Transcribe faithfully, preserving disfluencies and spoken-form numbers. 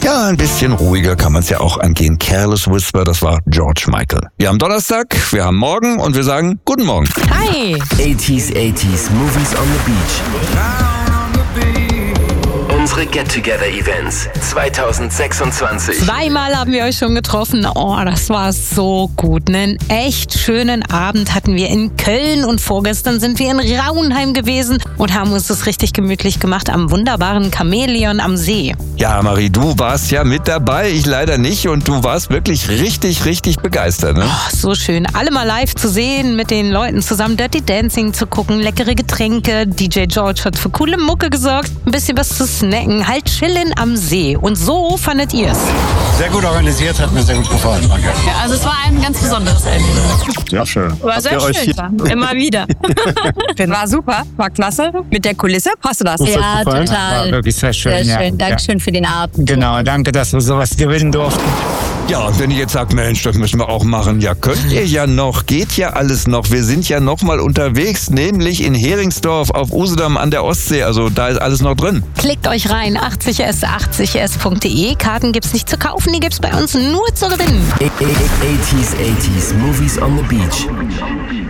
Ja, ein bisschen ruhiger kann man es ja auch angehen. Careless Whisper, das war George Michael. Wir haben Donnerstag, wir haben morgen und wir sagen guten Morgen. Hi! eighties, eighties, Movies on the Beach. Unsere Get-Together-Events zwanzig sechsundzwanzig. Zweimal haben wir euch schon getroffen. Oh, das war so gut. Einen echt schönen Abend hatten wir in Köln und vorgestern sind wir in Rauenheim gewesen und haben uns das richtig gemütlich gemacht am wunderbaren Chamäleon am See. Ja, Marie, du warst ja mit dabei, ich leider nicht und du warst wirklich richtig, richtig begeistert, ne? Oh, so schön. Alle mal live zu sehen, mit den Leuten zusammen Dirty Dancing zu gucken, leckere Getränke. D J George hat für coole Mucke gesorgt, ein bisschen was zu snacken, halt chillen am See. Und so fandet ihr es? Sehr gut organisiert, hat mir sehr gut gefallen. Danke. Ja, also es war ein ganz besonderes Erlebnis. Ja, schön. War sehr schön, immer wieder. War super, war klasse. Mit der Kulisse, passt du das? Ja, War total. wirklich sehr schön. Sehr ja. schön. Dankeschön für den Abend. Genau, danke, dass wir sowas gewinnen durften. Ja, und wenn ihr jetzt sagt, Mensch, das müssen wir auch machen, ja, könnt ihr ja noch, geht ja alles noch. Wir sind ja noch mal unterwegs, nämlich in Heringsdorf auf Usedom an der Ostsee. Also da ist alles noch drin. Klickt euch rein, achtzig s achtzig s punkt de. Karten gibt's nicht zu kaufen, die gibt's bei uns nur zu gewinnen. eighties, eighties, Movies on the Beach.